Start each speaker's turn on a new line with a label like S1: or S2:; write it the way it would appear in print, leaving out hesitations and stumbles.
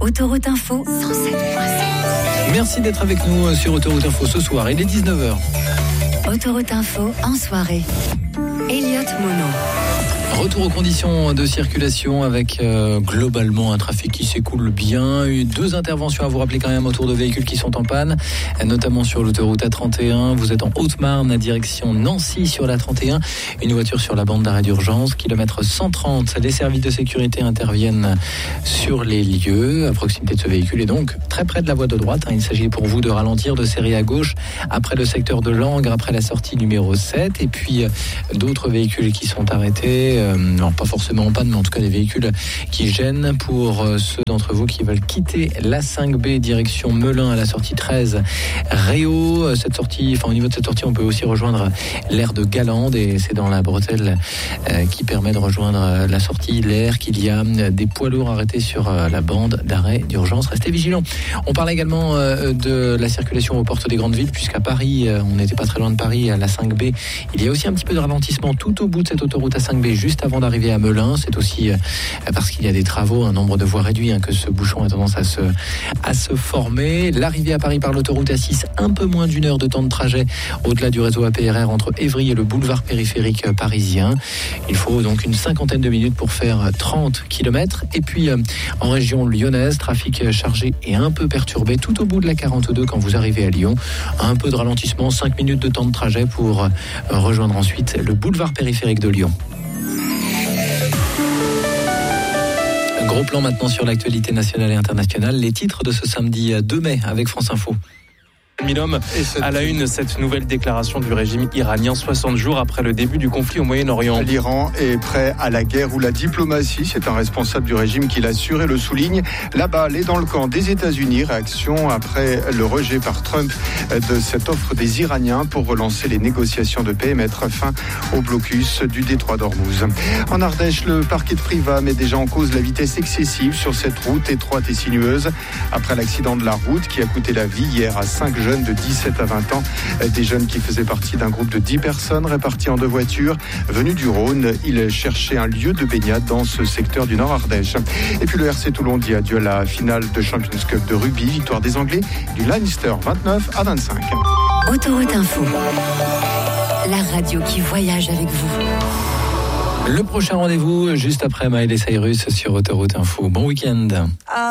S1: Autoroute Info 107.7.
S2: Merci d'être avec nous sur Autoroute Info ce soir. Il est 19h.
S1: Autoroute Info en soirée. Elliott Mono.
S2: Retour aux conditions de circulation avec globalement un trafic qui s'écoule bien. Deux interventions à vous rappeler quand même autour de véhicules qui sont en panne, notamment sur l'autoroute A31. Vous êtes en Haute-Marne à direction Nancy sur la 31. Une voiture sur la bande d'arrêt d'urgence, kilomètre 130. Les services de sécurité interviennent sur les lieux à proximité de ce véhicule et donc très près de la voie de droite. Il s'agit pour vous de ralentir, de serrer à gauche après le secteur de Langres, après la sortie numéro 7. Et puis d'autres véhicules qui sont arrêtés. Non, pas forcément en panne, mais en tout cas des véhicules qui gênent pour ceux d'entre vous qui veulent quitter la 5B direction Melun à la sortie 13 Réau. Cette sortie, au niveau de cette sortie, on peut aussi rejoindre l'aire de Galande et c'est dans la bretelle qui permet de rejoindre la sortie l'aire qu'il y a des poids lourds arrêtés sur la bande d'arrêt d'urgence. Restez vigilants. On parle également de la circulation aux portes des grandes villes puisqu'à Paris, on n'était pas très loin de Paris à la 5B. Il y a aussi un petit peu de ralentissement tout au bout de cette autoroute A5B juste avant d'arriver à Melun. C'est aussi parce qu'il y a des travaux, un nombre de voies réduit, que ce bouchon a tendance à se former. L'arrivée à Paris par l'autoroute A6, un peu moins d'une heure de temps de trajet au-delà du réseau APRR entre Évry et le boulevard périphérique parisien. Il faut donc une cinquantaine de minutes pour faire 30 km. Et puis en région lyonnaise, trafic chargé et un peu perturbé tout au bout de la 42 quand vous arrivez à Lyon. Un peu de ralentissement, 5 minutes de temps de trajet pour rejoindre ensuite le boulevard périphérique de Lyon. Gros plan maintenant sur l'actualité nationale et internationale. Les titres de ce samedi 2 mai avec France Info.
S3: 1000 hommes à la une, cette nouvelle déclaration du régime iranien 60 jours après le début du conflit au Moyen-Orient.
S4: L'Iran est prêt à la guerre ou la diplomatie, c'est un responsable du régime qui l'assure et le souligne. La balle est dans le camp des États-Unis, réaction après le rejet par Trump de cette offre des Iraniens pour relancer les négociations de paix et mettre fin au blocus du détroit d'Ormuz. En Ardèche, le parquet de Privas met déjà en cause la vitesse excessive sur cette route étroite et sinueuse. Après l'accident de la route qui a coûté la vie hier à 5 jeunes de 17 à 20 ans, des jeunes qui faisaient partie d'un groupe de 10 personnes réparties en 2 voitures venus du Rhône. Ils cherchaient un lieu de baignade dans ce secteur du Nord Ardèche. Et puis le RC Toulon dit adieu à la finale de Champions Cup de rugby, victoire des Anglais du Leinster 29 à 25.
S1: Autoroute Info, la radio qui voyage avec vous.
S2: Le prochain rendez-vous juste après Miley Cyrus sur Autoroute Info. Bon week-end.